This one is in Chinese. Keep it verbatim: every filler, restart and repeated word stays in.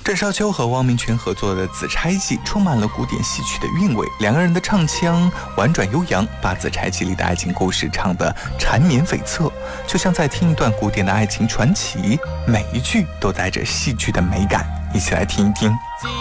郑少秋和汪明荃合作的《紫钗记》充满了古典戏曲的韵味，两个人的唱腔婉转悠扬，把《紫钗记》里的爱情故事唱得缠绵悱恻，就像在听一段古典的爱情传奇，每一句都带着戏剧的美感。一起来听一听。